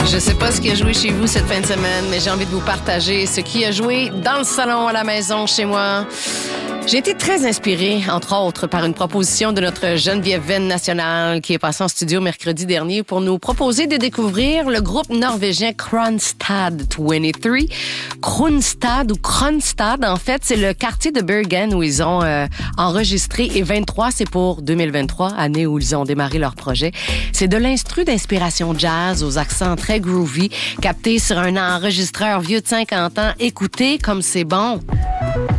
Je sais pas ce qui a joué chez vous cette fin de semaine, mais j'ai envie de vous partager ce qui a joué dans le salon à la maison chez moi. J'ai été très inspirée, entre autres, par une proposition de notre Geneviève Venn nationale qui est passée en studio mercredi dernier pour nous proposer de découvrir le groupe norvégien Kronstad 23. Kronstad ou Kronstad, en fait, c'est le quartier de Bergen où ils ont enregistré et 23, c'est pour 2023, année où ils ont démarré leur projet. C'est de l'instru d'inspiration jazz aux accents très groovy, capté sur un enregistreur vieux de 50 ans. Écoutez comme c'est bon.